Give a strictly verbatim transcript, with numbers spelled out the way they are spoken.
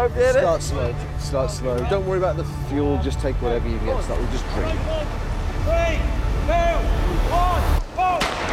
don't get it. Start slow. Start slow. Don't worry about the fuel. Just take whatever you get. Start with just drink. Three, two, one, go!